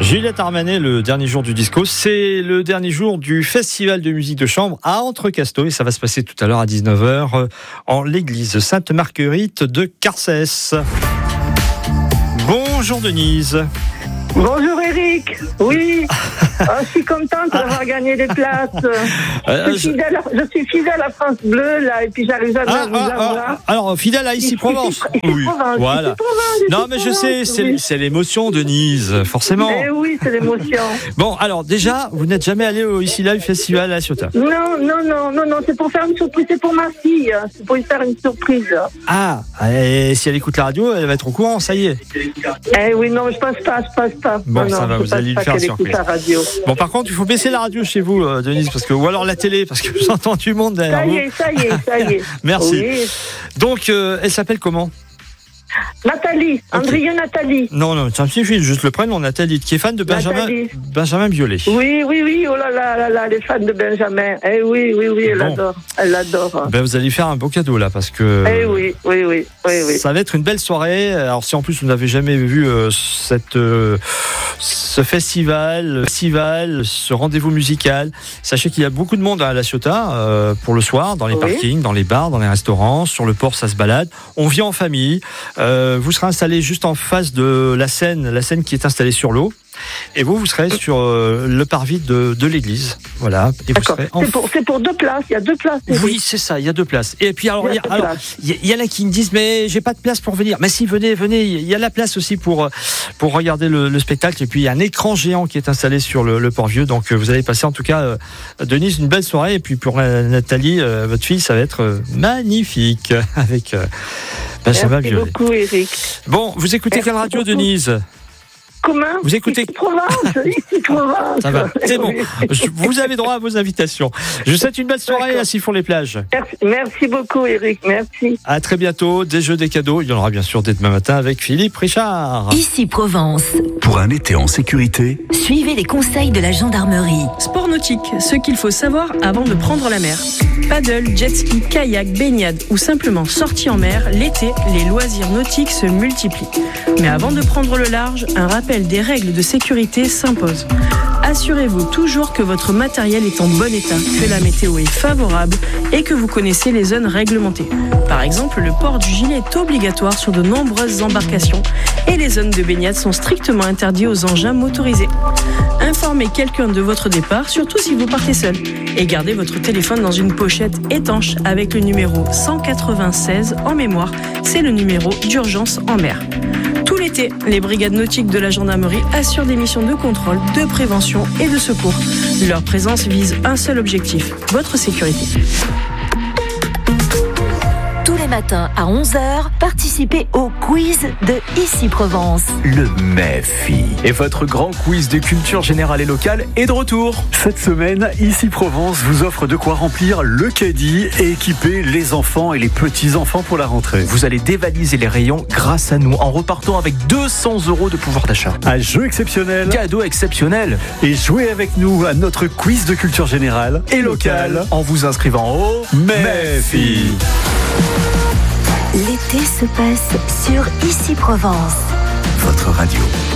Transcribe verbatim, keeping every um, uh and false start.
Juliette Armanet, le dernier jour du disco, c'est le dernier jour du Festival de musique de chambre à Entrecasteaux et ça va se passer tout à l'heure à dix-neuf heures en l'église Sainte-Marguerite de Carcès. Bonjour Denise. Bonjour Eric, oui, oh, je suis contente d'avoir gagné des places. Je suis, fidèle à, je suis fidèle à France Bleu là et puis j'arrive jamais ah, à vous ah, avoir. Ah, alors fidèle à Ici Provence. Oui, voilà. Non mais je sais, c'est, oui. c'est l'émotion Denise, forcément. Eh oui, c'est l'émotion. Bon, alors déjà, vous n'êtes jamais allé au Ici Live Festival à La Ciotat? Non, non, non, non, non, c'est pour faire une surprise, c'est pour ma fille, c'est pour lui faire une surprise. Ah, et si elle écoute la radio, elle va être au courant, ça y est. Eh oui, non, je passe pas, je passe pas. Bon, non, ça va, vous allez le faire surprise. Bon, par contre, il faut baisser la radio chez vous, euh, Denise, parce que ou alors la télé, parce que j'entends du monde derrière vous. Ça y est, ça y est, ça y est. Merci. Oui. Donc, euh, elle s'appelle comment? Nathalie, okay. Andrieux Nathalie. Non, non, ça me suffit, juste le prénom, Nathalie, qui est fan de Benjamin, Benjamin Biolay. Oui, oui, oui, oh là là, là, là, elle est fan de Benjamin. Eh oui, oui, oui, elle bon. adore, elle l'adore. Ben, vous allez faire un beau cadeau là, parce que. Eh oui, oui, oui, oui, oui. Ça va être une belle soirée. Alors, si en plus vous n'avez jamais vu euh, cette, euh, ce festival, festival, ce rendez-vous musical, sachez qu'il y a beaucoup de monde à La Ciotat euh, pour le soir, dans les oui. parkings, dans les bars, dans les restaurants, sur le port, ça se balade. On vient en famille. Euh, vous serez installé juste en face de la scène, la scène qui est installée sur l'eau. Et vous, vous serez sur euh, le parvis de, de l'église. Voilà. Et vous serez en... c'est, pour, c'est pour deux places, il y a deux places. Oui, c'est ça, il y a deux places. Et puis alors, il y, a, alors, il y, y en a qui me disent, mais j'ai pas de place pour venir. Mais si, venez, venez, il y a la place aussi pour, pour regarder le, le spectacle. Et puis il y a un écran géant qui est installé sur le, le Port-Vieux. Donc vous allez passer en tout cas, euh, Denise, une belle soirée. Et puis pour euh, Nathalie, euh, votre fille, ça va être euh, magnifique. Avec euh, Benjamin Biolay. Merci beaucoup, Eric. Bon, vous écoutez Merci quelle radio, beaucoup. Denise? Comment? Vous écoutez Ici Provence, Ici Provence. Ça va, c'est bon. Vous avez droit à vos invitations. Je vous souhaite une belle soirée à Siffon-les-Plages. Merci, merci beaucoup, Eric. Merci. À très bientôt. Des jeux, des cadeaux. Il y en aura bien sûr dès demain matin avec Philippe Richard. Ici Provence. Pour un été en sécurité, suivez les conseils de la gendarmerie. Sport nautique, ce qu'il faut savoir avant de prendre la mer. Paddle, jet ski, kayak, baignade ou simplement sortie en mer, l'été, les loisirs nautiques se multiplient. Mais avant de prendre le large, un rappel des règles de sécurité s'impose. Assurez-vous toujours que votre matériel est en bon état, que la météo est favorable et que vous connaissez les zones réglementées. Par exemple, le port du gilet est obligatoire sur de nombreuses embarcations et les zones de baignade sont strictement interdites aux engins motorisés. Informez quelqu'un de votre départ, surtout si vous partez seul. Et gardez votre téléphone dans une pochette étanche avec le numéro cent quatre-vingt-seize en mémoire. C'est le numéro d'urgence en mer. Tout l'été, les brigades nautiques de la gendarmerie assurent des missions de contrôle, de prévention et de secours. Leur présence vise un seul objectif, votre sécurité. Tous les matins à onze heures, participez au quiz de Ici Provence. Le M E F I. Et votre grand quiz de culture générale et locale est de retour. Cette semaine, Ici Provence vous offre de quoi remplir le caddie et équiper les enfants et les petits-enfants pour la rentrée. Vous allez dévaliser les rayons grâce à nous en repartant avec deux cents euros de pouvoir d'achat. Un jeu exceptionnel. Cadeau exceptionnel. Et jouez avec nous à notre quiz de culture générale et locale en vous inscrivant au M E F I. L'été se passe sur Ici Provence. Votre radio.